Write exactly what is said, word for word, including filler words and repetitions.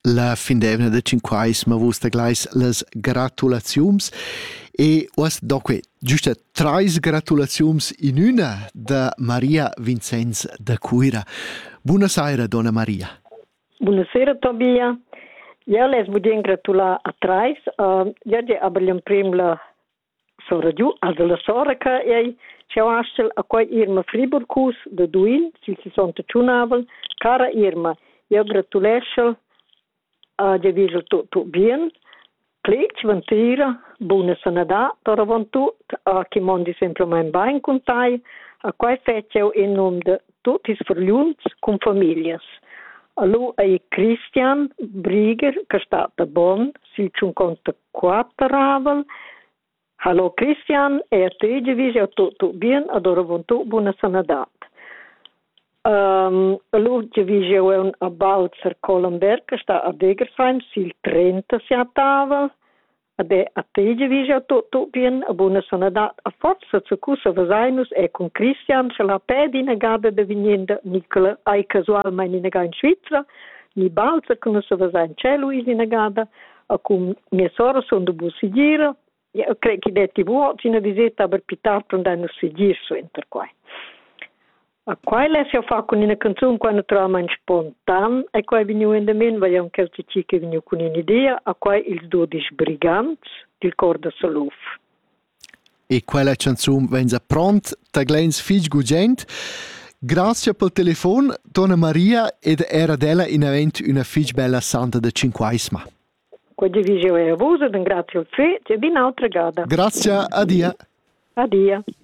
la findevna de cinquaisma vus da glais las gratulaziums e was doque giusta trais gratulaziums in una da Maria Vincenz da Cuira. Buonasera, donna Maria. Buonasera, Tobia. Ja les budien gratular a trais. Uh, ja je abeljem primla sora giù, also la sora che ei c'è astel a quai Irma Friburgus de Duin, sil si son tachunabel, cara Irma, ja gratulesel a je visel tu tu bien, clic ventira, buona sanità, tora von tut, a chi mondi sempre mai bain contai, a quai feceu in nom de tutti sforliuns con familias. Allo è Christian Brieger, che sta da Bonn, sil cinquantaquattro ravel. Hallo Christian, e a te divisi a tutto bien, adoro von tu, buona sanità. Um, allo divisi un a Balzer Collenberg, che sta a Degersheim, sil trenta si a tavola. Ade a te divisi a tutto bien, a buona sanità. A forza zu cusa vasainus e con Christian, se la pedi negada de vignenda Nicola, ai casualmente nega in Svizzera, ni Balzer con sa vasain cielo is negada, a cum mia sora son de busigira. Ja, credo che detti vuoi una visita per pitar prendendo sigir su enter qua. A qua le si fa con una canzone quando trova in spontan e qua è venuto in mente, vogliamo che ci ci che è venuto con un'idea, a qua il dodici briganti del Corda Saluf. E quella canzone venza pronta, da glens fig gugent. Grazie per il telefono, donna Maria, ed era della in event una fig bella santa de cinquaisma. Qua divisio è a voi, ringrazio il fe, e di un'altra gada. Grazie, adia. Adia.